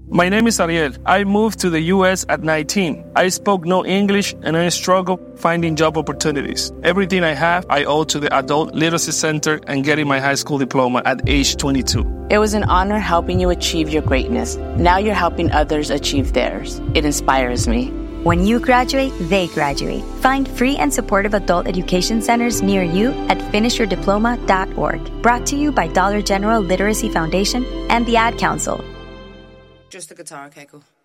My name is Ariel. I moved to the U.S. at 19. I spoke no English and I struggled finding job opportunities. Everything I have, I owe to the Adult Literacy Center and getting my high school diploma at age 22. It was an honor helping you achieve your greatness. Now you're helping others achieve theirs. It inspires me. When you graduate, they graduate. Find free and supportive adult education centers near you at finishyourdiploma.org. Brought to you by Dollar General Literacy Foundation and the Ad Council. Just the guitar, okay, cool.